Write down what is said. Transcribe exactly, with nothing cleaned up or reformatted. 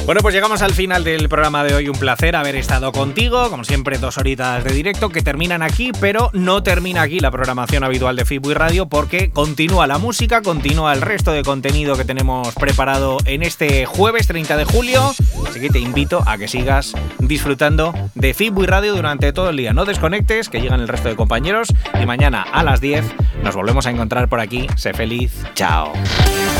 Bueno, pues llegamos al final del programa de hoy. Un placer haber estado contigo. Como siempre, dos horitas de directo que terminan aquí, pero no termina aquí la programación habitual de Fitbuit Radio, porque continúa la música, continúa el resto de contenido que tenemos preparado en este jueves treinta de julio. Así que te invito a que sigas disfrutando de Fitbuit Radio durante todo el día. No desconectes, que llegan el resto de compañeros, y mañana a las diez nos volvemos a encontrar por aquí. Sé feliz. Chao.